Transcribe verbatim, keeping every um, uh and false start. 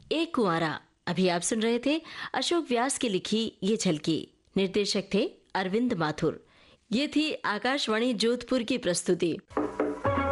एक कुंवारा। अभी आप सुन रहे थे अशोक व्यास की लिखी ये झलकी। निर्देशक थे अरविंद माथुर। ये थी आकाशवाणी जोधपुर की प्रस्तुति।